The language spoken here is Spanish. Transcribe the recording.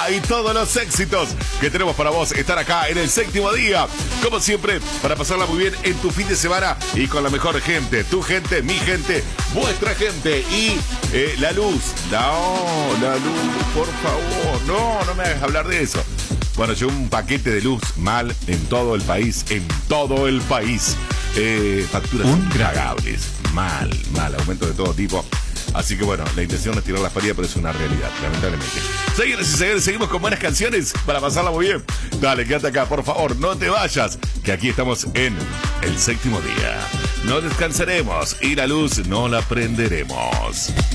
música y todos los éxitos que tenemos para vos están acá en el séptimo día. Como siempre, para pasarla muy bien en tu fin de semana y con la mejor gente. Tu gente, mi gente, vuestra gente y la luz. No, la luz, por favor. No me hagas hablar de eso. Bueno, llegó un paquete de luz mal en todo el país. Facturas impagables. Mal, aumento de todo tipo. Así que bueno, la intención es tirar la paría, pero es una realidad, lamentablemente. Señores y señores, seguimos con buenas canciones para pasarla muy bien. Dale, quédate acá, por favor, no te vayas, que aquí estamos en el séptimo día. No descansaremos y la luz no la prenderemos.